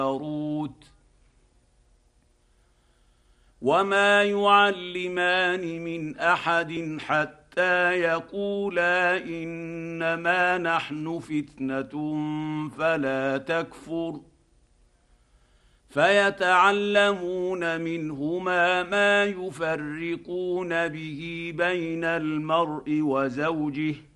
هاروت وما يعلمان من احد حتى يقولا انما نحن فتنه فلا تكفر فيتعلمون منهما ما يفرقون به بين المرء وزوجه